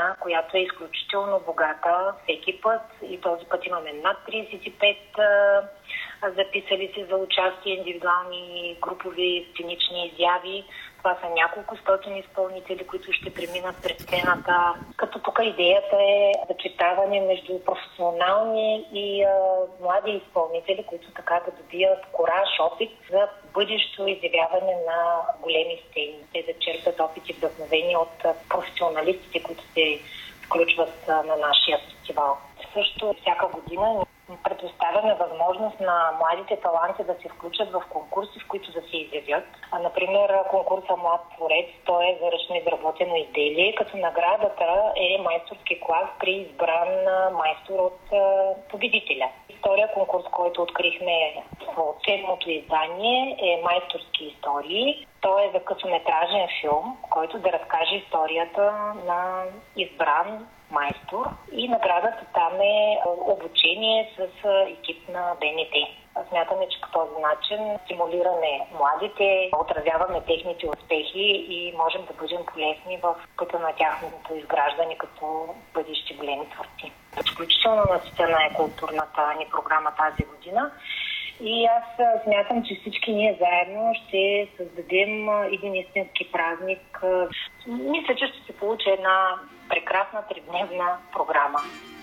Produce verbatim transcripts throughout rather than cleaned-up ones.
година, която е изключително богата всеки път и този път имаме над тридесет и пет а, записали се за участие, индивидуални, групови, сценични изяви. Това са няколко стотин изпълнители, които ще преминат през сцената. Като тук идеята е съчетаване между професионални и а, млади изпълнители, които така да добият кораж, опит за бъдещо изявяване на големи сцени. Те да черпят опит и вдъхновение от професионалистите, които се включват а, на нашия фестивал. Също всяка година предоставяме възможност на младите таланти да се включат в конкурси, в които да се изявят. А, например, конкурса Млад творец, той е за ръчно изработено изделие, като наградата е майсторски клас при избран майстор от а, победителя. Втория конкурс, който открихме в седмото издание, е майсторски истории. Той е за късометражен филм, който да разкаже историята на избран майстор и наградата там е обучение с екип на БНТ. Смятаме, че по този начин стимулираме младите, отразяваме техните успехи и можем да бъдем полезни в пътя на тяхното изграждане като бъдещи големи творци. Изключително наситена е културната ни програма тази година. И аз смятам, че всички ние заедно ще създадем един истински празник. Мисля, че ще се получи една прекрасна тридневна програма.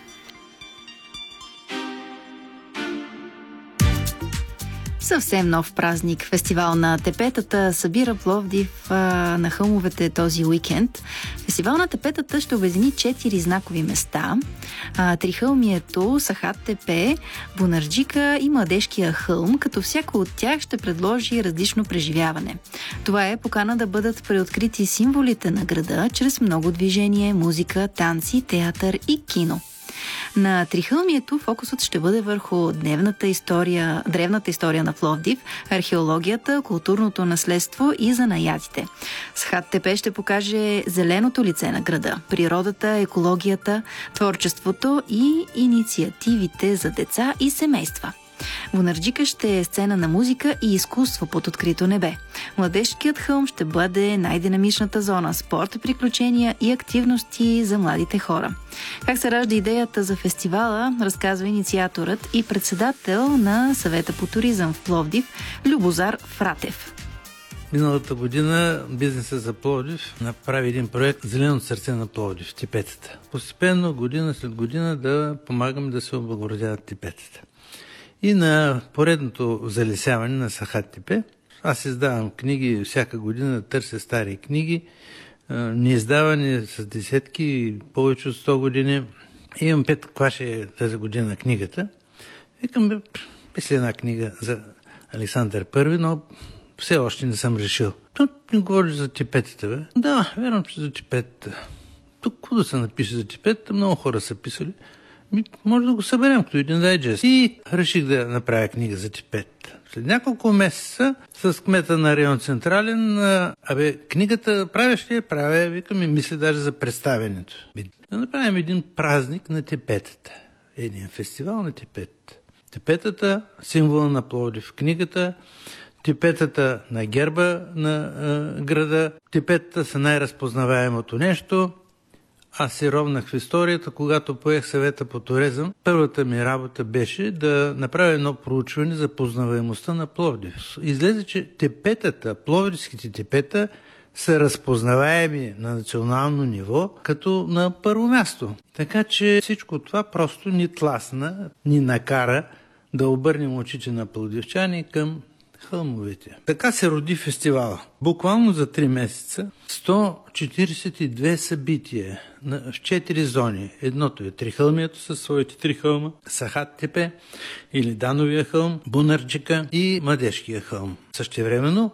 Съвсем нов празник. Фестивал на тепетата събира Пловдив а, на хълмовете този уикенд. Фестивал на тепетата ще обедини четири знакови места. А, Трихълмието, Сахат тепе, Бунарджика и Младежкия хълм, като всяко от тях ще предложи различно преживяване. Това е покана да бъдат преоткрити символите на града чрез много движение, музика, танци, театър и кино. На Трихълмието фокусът ще бъде върху дневната история, древната история на Пловдив, археологията, културното наследство и занаятите. Сахат тепе ще покаже зеленото лице на града, природата, екологията, творчеството и инициативите за деца и семейства. Бунарджика ще е сцена на музика и изкуство под открито небе. Младежкият хълм ще бъде най-динамичната зона, спорт, приключения и активности за младите хора. Как се ражда идеята за фестивала, разказва инициаторът и председател на Съвета по туризъм в Пловдив Любозар Фратев. Миналата година бизнесът за Пловдив направи един проект Зеленото сърце на Пловдив, тепетата. Постепенно, година след година да помагаме да се облагородяват тепетата. И на поредното залесяване на Сахат тепе, аз издавам книги, всяка година търся стари книги, неиздавани с десетки, повече от сто години. Имам пет, каква ще е тази година книгата. Викам, писля една книга за Александър Първи, но все още не съм решил. Тук не говориш за тепетата, бе? Да, вярвам, че за тепетата. Тук какво да се напише за тепетата? Много хора са писали. Може да го съберем като един дайджест. И реших да направя книга за тепет. След няколко месеца с кмета на район Централен, абе, книгата правиш ли я? Правя, викам и мисля даже за представянето. Да направим един празник на тепетата. Един фестивал на тепет. Тепетата, символа на Пловдив. Книгата, тепетата на герба на а, града. Тепетата са най-разпознаваемото нещо. Аз се ровнах в историята, когато поех Съвета по туризъм. Първата ми работа беше да направя едно проучване за познаваемостта на Пловдив. Излезе, че тепетата, пловдивските тепета са разпознаваеми на национално ниво, като на първо място. Така че всичко това просто ни тласна, ни накара да обърнем очите на пловдивчани към хълмовете. Така се роди фестивала. Буквално за три месеца сто четиридесет и две събития в четири зони. Едното е Трихълмието със своите три хълма, Сахат тепе или Дановия хълм, Бунарджика и Младежкия хълм. Същевременно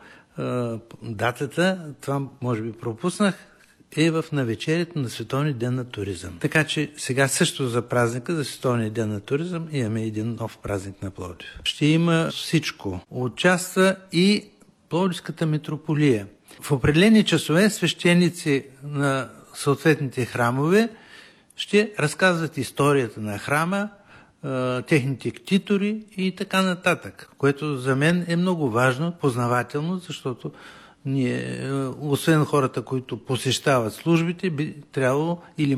датата, това може би пропуснах, е в навечерието на Световния ден на туризъм. Така че сега също за празника, за Световния ден на туризъм, имаме един нов празник на Пловдив. Ще има всичко. Участва и Пловдивската митрополия. В определени часове свещеници на съответните храмове ще разказват историята на храма, техните ктитори и така нататък, което за мен е много важно, познавателно, защото ние, освен хората, които посещават службите, би трябвало или